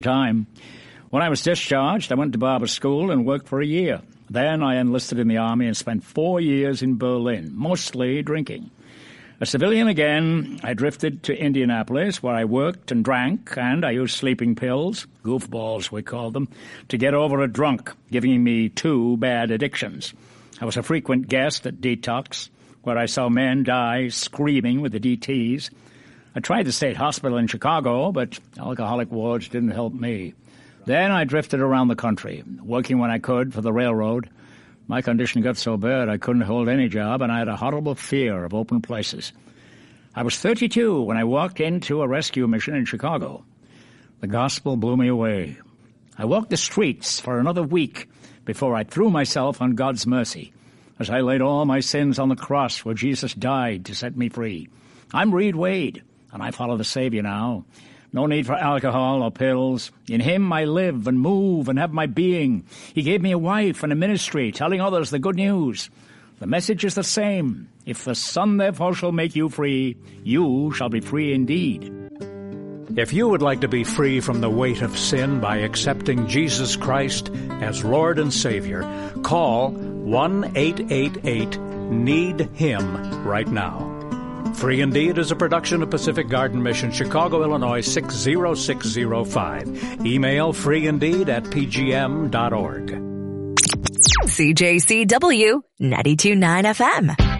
time. When I was discharged, I went to barber school and worked for a year. Then I enlisted in the Army and spent 4 years in Berlin, mostly drinking. A civilian again, I drifted to Indianapolis, where I worked and drank, and I used sleeping pills, goofballs we called them, to get over a drunk, giving me 2 bad addictions. I was a frequent guest at Detox, where I saw men die screaming with the DTs. I tried the state hospital in Chicago, but alcoholic wards didn't help me. Then I drifted around the country, working when I could for the railroad. My condition got so bad I couldn't hold any job, and I had a horrible fear of open places. I was 32 when I walked into a rescue mission in Chicago. The gospel blew me away. I walked the streets for another week before I threw myself on God's mercy, as I laid all my sins on the cross where Jesus died to set me free. I'm Reed Wade, and I follow the Savior now. No need for alcohol or pills. In Him I live and move and have my being. He gave me a wife and a ministry, telling others the good news. The message is the same. If the Son therefore shall make you free, you shall be free indeed. If you would like to be free from the weight of sin by accepting Jesus Christ as Lord and Savior, call 1-888-NEED-HIM right now. Free Indeed is a production of Pacific Garden Mission, Chicago, Illinois 60605. Email freeindeed@pgm.org. CJCW 92.9 FM.